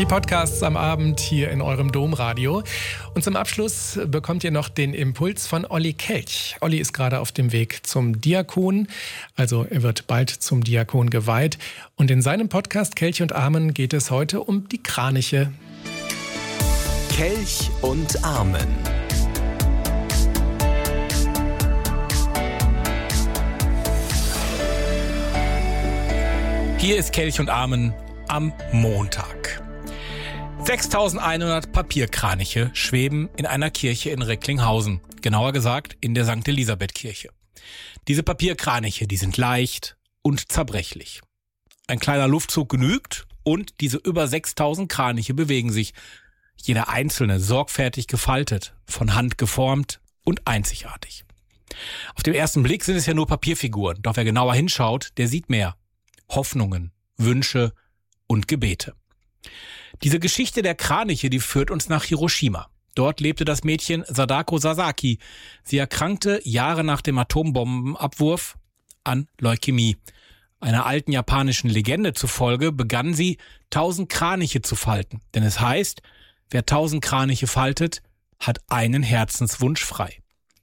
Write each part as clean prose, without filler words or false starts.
Die Podcasts am Abend hier in eurem Domradio. Und zum Abschluss bekommt ihr noch den Impuls von Olli Kelch. Olli ist gerade auf dem Weg zum Diakon, also er wird bald zum Diakon geweiht. Und in seinem Podcast Kelch und Amen geht es heute um die Kraniche. Kelch und Amen. Hier ist Kelch und Amen am Montag. 6.100 Papierkraniche schweben in einer Kirche in Recklinghausen, genauer gesagt in der St. Elisabeth-Kirche. Diese Papierkraniche, die sind leicht und zerbrechlich. Ein kleiner Luftzug genügt und diese über 6.000 Kraniche bewegen sich, jeder einzelne sorgfältig gefaltet, von Hand geformt und einzigartig. Auf den ersten Blick sind es ja nur Papierfiguren, doch wer genauer hinschaut, der sieht mehr. Hoffnungen, Wünsche und Gebete. Diese Geschichte der Kraniche, die führt uns nach Hiroshima. Dort lebte das Mädchen Sadako Sasaki. Sie erkrankte Jahre nach dem Atombombenabwurf an Leukämie. Einer alten japanischen Legende zufolge begann sie, 1000 Kraniche zu falten. Denn es heißt, wer 1000 Kraniche faltet, hat einen Herzenswunsch frei.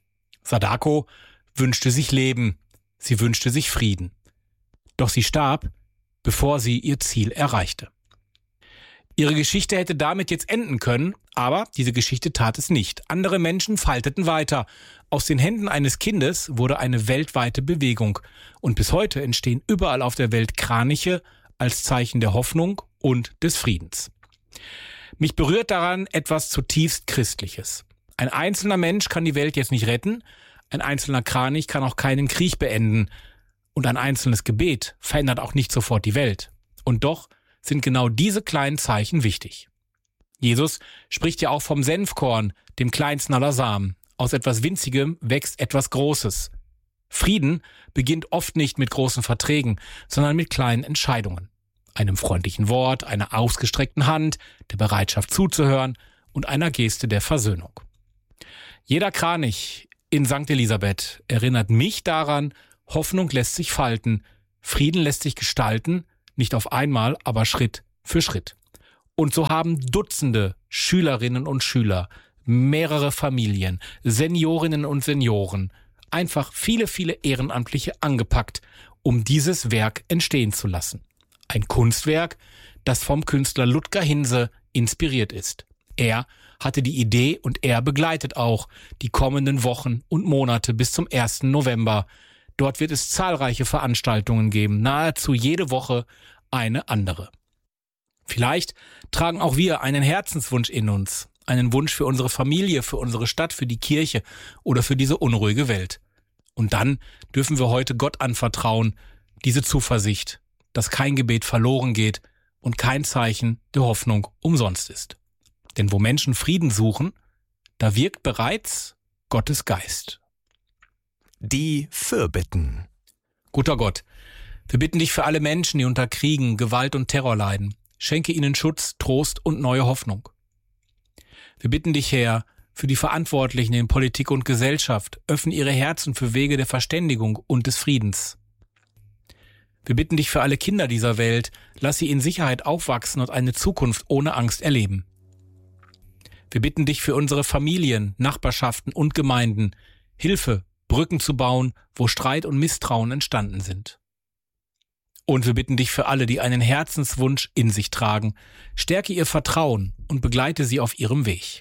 Sadako wünschte sich Leben. Sie wünschte sich Frieden. Doch sie starb, bevor sie ihr Ziel erreichte. Ihre Geschichte hätte damit jetzt enden können, aber diese Geschichte tat es nicht. Andere Menschen falteten weiter. Aus den Händen eines Kindes wurde eine weltweite Bewegung. Und bis heute entstehen überall auf der Welt Kraniche als Zeichen der Hoffnung und des Friedens. Mich berührt daran etwas zutiefst Christliches. Ein einzelner Mensch kann die Welt jetzt nicht retten, ein einzelner Kranich kann auch keinen Krieg beenden. Und ein einzelnes Gebet verändert auch nicht sofort die Welt. Und doch sind genau diese kleinen Zeichen wichtig. Jesus spricht ja auch vom Senfkorn, dem kleinsten aller Samen. Aus etwas Winzigem wächst etwas Großes. Frieden beginnt oft nicht mit großen Verträgen, sondern mit kleinen Entscheidungen. Einem freundlichen Wort, einer ausgestreckten Hand, der Bereitschaft zuzuhören und einer Geste der Versöhnung. Jeder Kranich in St. Elisabeth erinnert mich daran, Hoffnung lässt sich falten, Frieden lässt sich gestalten, nicht auf einmal, aber Schritt für Schritt. Und so haben Dutzende Schülerinnen und Schüler, mehrere Familien, Seniorinnen und Senioren, einfach viele Ehrenamtliche angepackt, um dieses Werk entstehen zu lassen. Ein Kunstwerk, das vom Künstler Ludger Hinse inspiriert ist. Er hatte die Idee und er begleitet auch die kommenden Wochen und Monate bis zum 1. November. Dort wird es zahlreiche Veranstaltungen geben, nahezu jede Woche eine andere. Vielleicht tragen auch wir einen Herzenswunsch in uns, einen Wunsch für unsere Familie, für unsere Stadt, für die Kirche oder für diese unruhige Welt. Und dann dürfen wir heute Gott anvertrauen, diese Zuversicht, dass kein Gebet verloren geht und kein Zeichen der Hoffnung umsonst ist. Denn wo Menschen Frieden suchen, da wirkt bereits Gottes Geist. Die Fürbitten. Guter Gott, wir bitten dich für alle Menschen, die unter Kriegen, Gewalt und Terror leiden. Schenke ihnen Schutz, Trost und neue Hoffnung. Wir bitten dich, Herr, für die Verantwortlichen in Politik und Gesellschaft. Öffne ihre Herzen für Wege der Verständigung und des Friedens. Wir bitten dich für alle Kinder dieser Welt. Lass sie in Sicherheit aufwachsen und eine Zukunft ohne Angst erleben. Wir bitten dich für unsere Familien, Nachbarschaften und Gemeinden. Hilfe, Brücken zu bauen, wo Streit und Misstrauen entstanden sind. Und wir bitten dich für alle, die einen Herzenswunsch in sich tragen, stärke ihr Vertrauen und begleite sie auf ihrem Weg.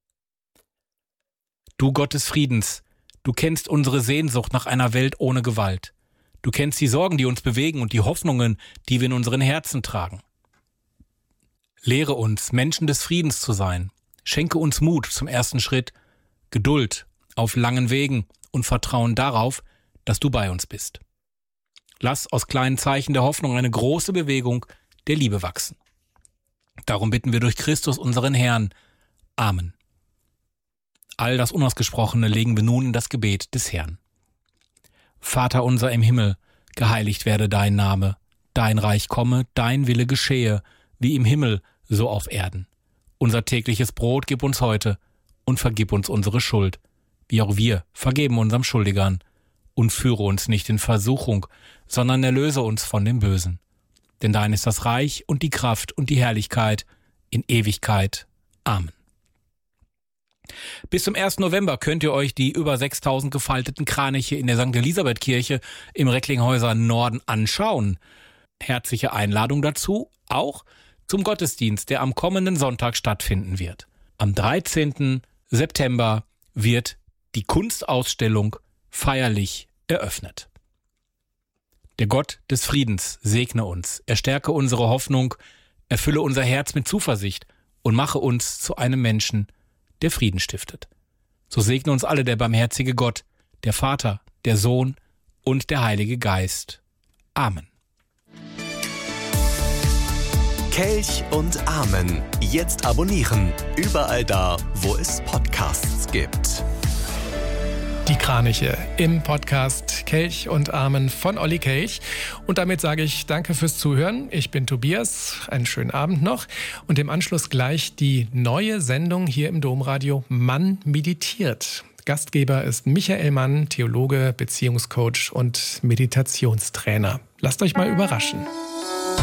Du Gott des Friedens, du kennst unsere Sehnsucht nach einer Welt ohne Gewalt. Du kennst die Sorgen, die uns bewegen und die Hoffnungen, die wir in unseren Herzen tragen. Lehre uns, Menschen des Friedens zu sein. Schenke uns Mut zum ersten Schritt, Geduld auf langen Wegen und Vertrauen darauf, dass du bei uns bist. Lass aus kleinen Zeichen der Hoffnung eine große Bewegung der Liebe wachsen. Darum bitten wir durch Christus, unseren Herrn. Amen. All das Unausgesprochene legen wir nun in das Gebet des Herrn. Vater unser im Himmel, geheiligt werde dein Name, dein Reich komme, dein Wille geschehe, wie im Himmel, so auf Erden. Unser tägliches Brot gib uns heute und vergib uns unsere Schuld, wie auch wir vergeben unseren Schuldigern. Und führe uns nicht in Versuchung, sondern erlöse uns von dem Bösen. Denn dein ist das Reich und die Kraft und die Herrlichkeit in Ewigkeit. Amen. Bis zum 1. November könnt ihr euch die über 6000 gefalteten Kraniche in der St. Elisabeth-Kirche im Recklinghäuser Norden anschauen. Herzliche Einladung dazu, auch zum Gottesdienst, der am kommenden Sonntag stattfinden wird. Am 13. September wird die Kunstausstellung feierlich eröffnet. Der Gott des Friedens segne uns, er stärke unsere Hoffnung, erfülle unser Herz mit Zuversicht und mache uns zu einem Menschen, der Frieden stiftet. So segne uns alle der barmherzige Gott, der Vater, der Sohn und der Heilige Geist. Amen. Kelch und Amen. Jetzt abonnieren. Überall da, wo es Podcasts gibt. Die Kraniche im Podcast Kelch und Amen von Olli Kelch. Und damit sage ich danke fürs Zuhören. Ich bin Tobias. Einen schönen Abend noch. Und im Anschluss gleich die neue Sendung hier im Domradio Mann meditiert. Gastgeber ist Michael Mann, Theologe, Beziehungscoach und Meditationstrainer. Lasst euch mal überraschen.